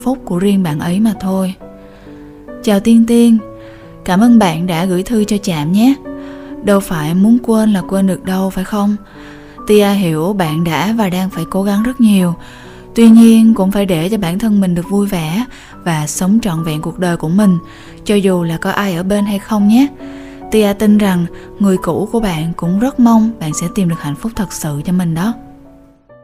phúc của riêng bạn ấy mà thôi. Chào Tiên Tiên, cảm ơn bạn đã gửi thư cho Trạm nhé. Đâu phải muốn quên là quên được đâu, phải không? Tia hiểu bạn đã và đang phải cố gắng rất nhiều. Tuy nhiên cũng phải để cho bản thân mình được vui vẻ và sống trọn vẹn cuộc đời của mình, cho dù là có ai ở bên hay không nhé. Tia tin rằng người cũ của bạn cũng rất mong bạn sẽ tìm được hạnh phúc thật sự cho mình đó.